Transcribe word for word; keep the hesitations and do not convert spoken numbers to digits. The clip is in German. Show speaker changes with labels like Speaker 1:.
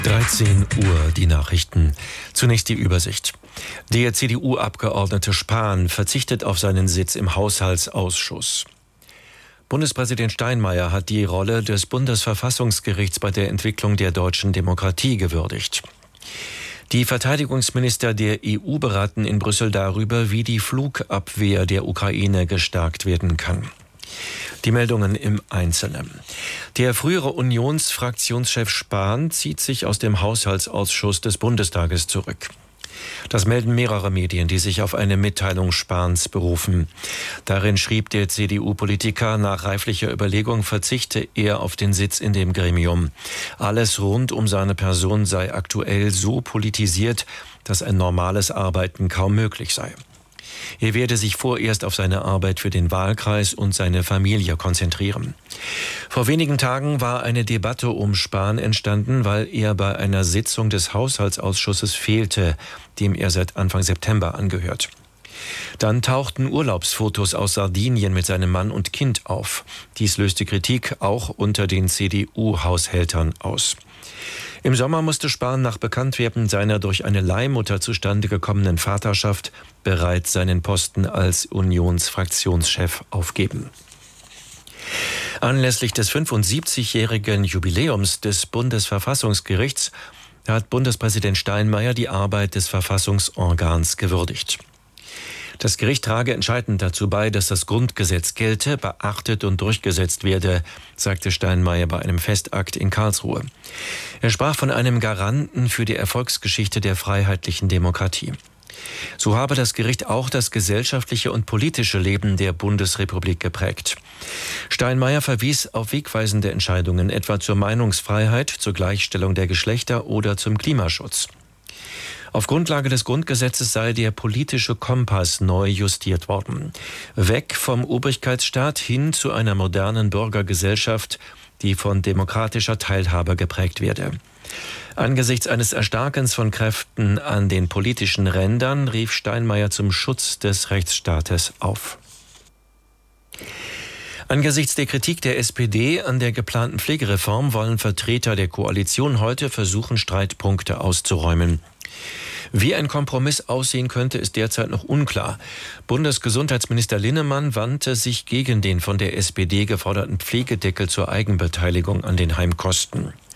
Speaker 1: dreizehn Uhr, die Nachrichten. Zunächst die Übersicht. Der C D U-Abgeordnete Spahn verzichtet auf seinen Sitz im Haushaltsausschuss. Bundespräsident Steinmeier hat die Rolle des Bundesverfassungsgerichts bei der Entwicklung der deutschen Demokratie gewürdigt. Die Verteidigungsminister der E U beraten in Brüssel darüber, wie die Flugabwehr der Ukraine gestärkt werden kann. Die Meldungen im Einzelnen. Der frühere Unionsfraktionschef Spahn zieht sich aus dem Haushaltsausschuss des Bundestages zurück. Das melden mehrere Medien, die sich auf eine Mitteilung Spahns berufen. Darin schrieb der C D U-Politiker, nach reiflicher Überlegung verzichte er auf den Sitz in dem Gremium. Alles rund um seine Person sei aktuell so politisiert, dass ein normales Arbeiten kaum möglich sei. Er werde sich vorerst auf seine Arbeit für den Wahlkreis und seine Familie konzentrieren. Vor wenigen Tagen war eine Debatte um Spahn entstanden, weil er bei einer Sitzung des Haushaltsausschusses fehlte, dem er seit Anfang September angehört. Dann tauchten Urlaubsfotos aus Sardinien mit seinem Mann und Kind auf. Dies löste Kritik auch unter den C D U-Haushältern aus. Im Sommer musste Spahn nach Bekanntwerden seiner durch eine Leihmutter zustande gekommenen Vaterschaft bereits seinen Posten als Unionsfraktionschef aufgeben. Anlässlich des fünfundsiebzigjährigen Jubiläums des Bundesverfassungsgerichts hat Bundespräsident Steinmeier die Arbeit des Verfassungsorgans gewürdigt. Das Gericht trage entscheidend dazu bei, dass das Grundgesetz gelte, beachtet und durchgesetzt werde, sagte Steinmeier bei einem Festakt in Karlsruhe. Er sprach von einem Garanten für die Erfolgsgeschichte der freiheitlichen Demokratie. So habe das Gericht auch das gesellschaftliche und politische Leben der Bundesrepublik geprägt. Steinmeier verwies auf wegweisende Entscheidungen, etwa zur Meinungsfreiheit, zur Gleichstellung der Geschlechter oder zum Klimaschutz. Auf Grundlage des Grundgesetzes sei der politische Kompass neu justiert worden. Weg vom Obrigkeitsstaat hin zu einer modernen Bürgergesellschaft, die von demokratischer Teilhabe geprägt werde. Angesichts eines Erstarkens von Kräften an den politischen Rändern rief Steinmeier zum Schutz des Rechtsstaates auf. Angesichts der Kritik der S P D an der geplanten Pflegereform wollen Vertreter der Koalition heute versuchen, Streitpunkte auszuräumen. Wie ein Kompromiss aussehen könnte, ist derzeit noch unklar. Bundesgesundheitsminister Linnemann wandte sich gegen den von der S P D geforderten Pflegedeckel zur Eigenbeteiligung an den Heimkosten.